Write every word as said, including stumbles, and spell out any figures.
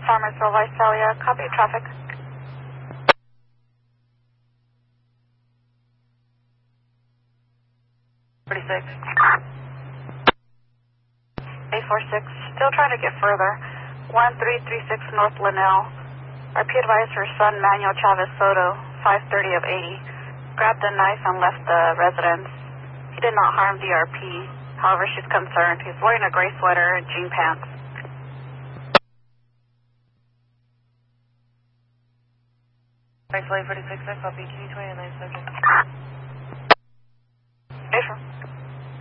Farmersville, Visalia, copy traffic. forty-six. eight four six, still trying to get further. one three three six North Linnell. R P advised her son Manuel Chavez Soto, five thirty of eighty. Grabbed a knife and left the residence. He did not harm the R P. However, she's concerned. He's wearing a gray sweater and jean pants. Visalia forty-six, I copy G twenty-nine subject.